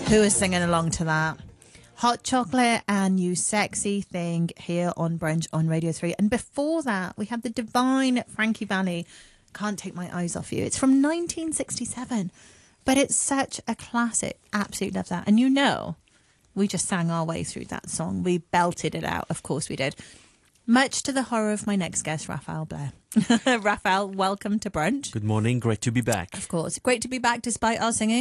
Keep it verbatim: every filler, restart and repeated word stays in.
Who is singing along to that? Hot Chocolate and You Sexy Thing here on Brunch on Radio three. And before that, we had the divine Frankie Valli, Can't Take My Eyes Off You. It's from nineteen sixty-seven, but it's such a classic. Absolutely love that. And you know, we just sang our way through that song. We belted it out. Of course we did. Much to the horror of my next guest, Raphael Blair. Raphael, welcome to Brunch. Good morning. Great to be back. Of course. Great to be back despite our singing.